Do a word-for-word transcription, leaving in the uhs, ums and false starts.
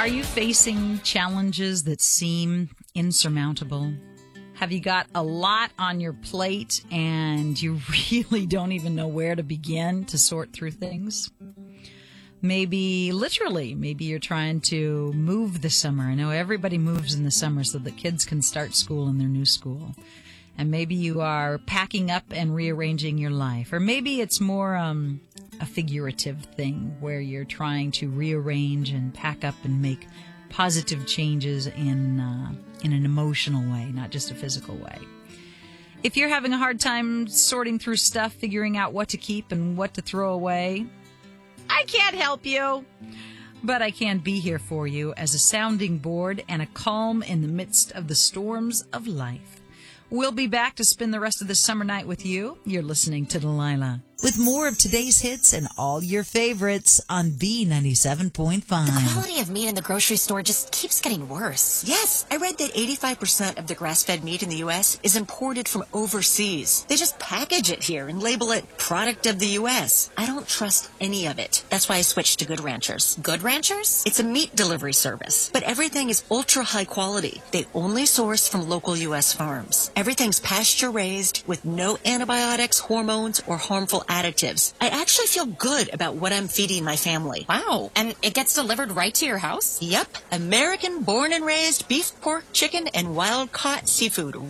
Are you facing challenges that seem insurmountable? Have you got a lot on your plate and you really don't even know where to begin to sort through things? Maybe literally, maybe you're trying to move this summer. I know everybody moves in the summer so that kids can start school in their new school. And maybe you are packing up and rearranging your life. Or maybe it's more um, a figurative thing where you're trying to rearrange and pack up and make positive changes in uh, in an emotional way, not just a physical way. If you're having a hard time sorting through stuff, figuring out what to keep and what to throw away, I can't help you. But I can be here for you as a sounding board and a calm in the midst of the storms of life. We'll be back to spend the rest of the summer night with you. You're listening to Delilah, with more of today's hits and all your favorites on B ninety-seven point five. The quality of meat in the grocery store just keeps getting worse. Yes, I read that eighty-five percent of the grass-fed meat in the U S is imported from overseas. They just package it here and label it product of the U S. I don't trust any of it. That's why I switched to Good Ranchers. Good Ranchers? It's a meat delivery service, but everything is ultra high quality. They only source from local U S farms. Everything's pasture-raised with no antibiotics, hormones, or harmful additives. I actually feel good about what I'm feeding my family. Wow. And it gets delivered right to your house? Yep. American born and raised beef, pork, chicken, and wild-caught seafood